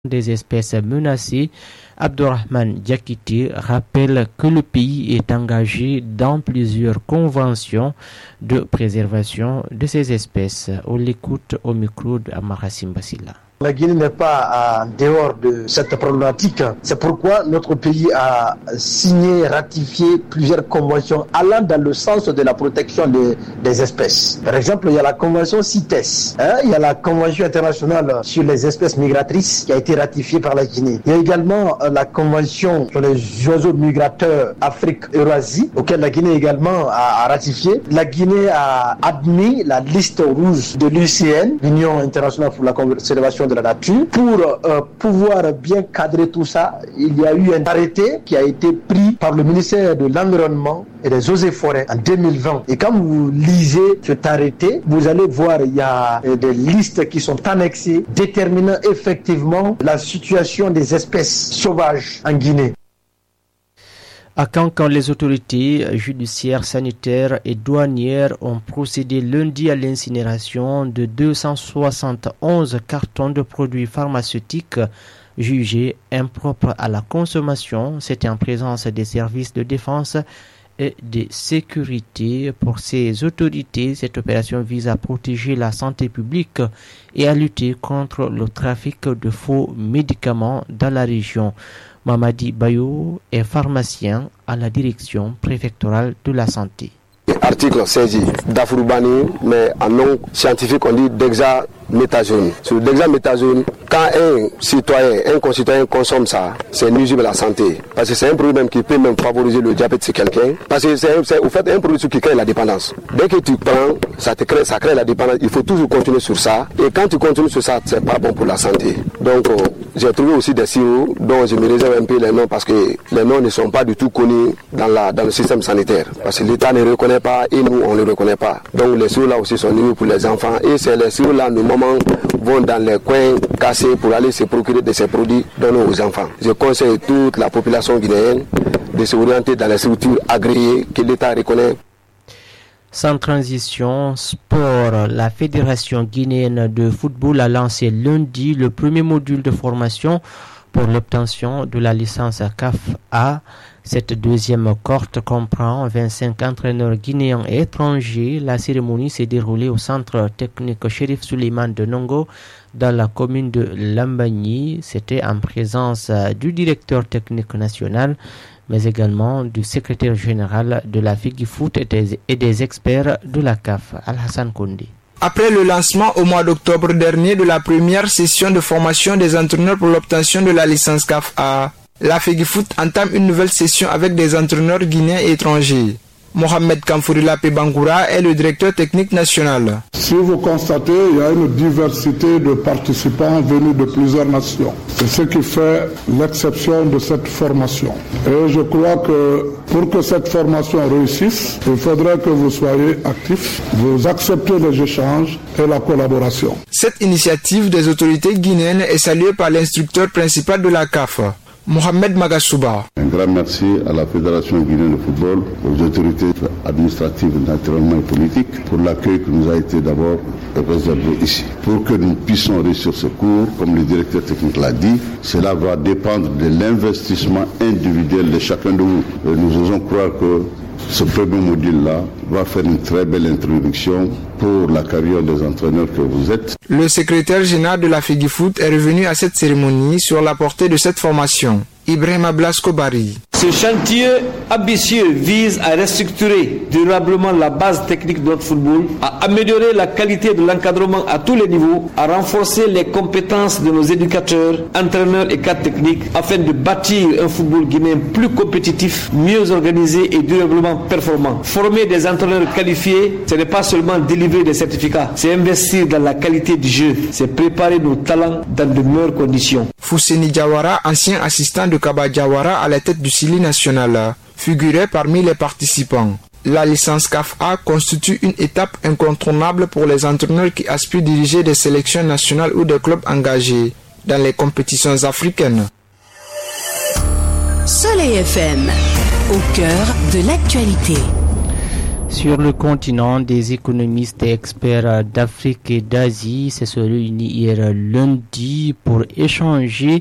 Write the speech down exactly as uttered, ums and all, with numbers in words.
des espèces menacées, Abdourahmane Diakité rappelle que le pays est engagé dans plusieurs conventions de préservation de ces espèces. On l'écoute au micro d'Amarassim Basila. La Guinée n'est pas en dehors de cette problématique. C'est pourquoi notre pays a signé, ratifié plusieurs conventions allant dans le sens de la protection des, des espèces. Par exemple, il y a la convention CITES, hein, il y a la convention internationale sur les espèces migratrices qui a été ratifiée par la Guinée. Il y a également la convention sur les oiseaux migrateurs Afrique-Eurasie, auquel la Guinée également a, a ratifié. La Guinée a admis la liste rouge de l'U C N, l'Union internationale pour la conservation de la nature. Pour euh, pouvoir bien cadrer tout ça, il y a eu un arrêté qui a été pris par le ministère de l'Environnement et des Eaux et Forêts en deux mille vingt. Et quand vous lisez cet arrêté, vous allez voir il y a euh, des listes qui sont annexées déterminant effectivement la situation des espèces sauvages en Guinée. À Kankan, les autorités judiciaires, sanitaires et douanières ont procédé lundi à l'incinération de deux cent soixante et onze cartons de produits pharmaceutiques jugés impropres à la consommation. C'était en présence des services de défense et de sécurité. Pour ces autorités, cette opération vise à protéger la santé publique et à lutter contre le trafic de faux médicaments dans la région. Mamadi Bayo est pharmacien à la direction préfectorale de la santé. Article seize d'Afroubani, mais en nom scientifique on dit d'hexaméthazone. Sur l'hexaméthazone, quand un citoyen, un concitoyen consomme ça, c'est nuisible à la santé. Parce que c'est un produit même qui peut même favoriser le diabète chez quelqu'un. Parce que c'est, c'est au fait un produit qui crée la dépendance. Dès que tu prends, ça te crée, ça crée la dépendance. Il faut toujours continuer sur ça. Et quand tu continues sur ça, c'est pas bon pour la santé. Donc euh, j'ai trouvé aussi des sirops dont je me réserve un peu les noms parce que les noms ne sont pas du tout connus dans, la, dans le système sanitaire. Parce que l'État ne reconnaît pas et nous on ne le reconnaît pas. Donc les sirops là aussi sont nuisibles pour les enfants. Et c'est les sirops là, nos mamans vont dans les coins cassés pour aller se procurer de ces produits donnés aux enfants. Je conseille toute la population guinéenne de se orienter dans les structures agréées que l'État reconnaît. Sans transition, sport, la Fédération guinéenne de football a lancé lundi le premier module de formation pour l'obtention de la licence C A F A. Cette deuxième cohorte comprend vingt-cinq entraîneurs guinéens et étrangers. La cérémonie s'est déroulée au centre technique Chérif Souleymane de Nongo dans la commune de Lambagny. C'était en présence du directeur technique national, mais également du secrétaire général de la FEGIFOOT et des, et des experts de la C A F, Al-Hassan Kondi. Après le lancement au mois d'octobre dernier de la première session de formation des entraîneurs pour l'obtention de la licence C A F A, la FEGIFOOT entame une nouvelle session avec des entraîneurs guinéens et étrangers. Mohamed Kamfourila Pebangoura est le directeur technique national. Si vous constatez, il y a une diversité de participants venus de plusieurs nations. C'est ce qui fait l'exception de cette formation. Et je crois que pour que cette formation réussisse, il faudrait que vous soyez actifs, vous acceptez les échanges et la collaboration. Cette initiative des autorités guinéennes est saluée par l'instructeur principal de la C A F, Mohamed Magasuba. Un grand merci à la Fédération guinéenne de football, aux autorités administratives, naturellement et politiques, pour l'accueil qui nous a été d'abord réservé ici. Pour que nous puissions réussir ce cours, comme le directeur technique l'a dit, cela va dépendre de l'investissement individuel de chacun de vous. Et nous osons croire que ce premier module-là va faire une très belle introduction pour la carrière des entraîneurs que vous êtes. Le secrétaire général de la FEGIFOOT est revenu à cette cérémonie sur la portée de cette formation. Ibrahima Blasco Bari. Ce chantier ambitieux vise à restructurer durablement la base technique de notre football, à améliorer la qualité de l'encadrement à tous les niveaux, à renforcer les compétences de nos éducateurs, entraîneurs et cadres techniques, afin de bâtir un football guinéen plus compétitif, mieux organisé et durablement performant. Former des entraîneurs qualifiés, ce n'est pas seulement délivrer des certificats, c'est investir dans la qualité du jeu, c'est préparer nos talents dans de meilleures conditions. Fousseni Diawara, ancien assistant de Kaba Diawara à la tête du Sili national, figurait parmi les participants. La licence C A F A constitue une étape incontournable pour les entraîneurs qui aspirent à diriger des sélections nationales ou des clubs engagés dans les compétitions africaines. Soleil F M, au cœur de l'actualité. Sur le continent, des économistes et experts d'Afrique et d'Asie se sont réunis hier lundi pour échanger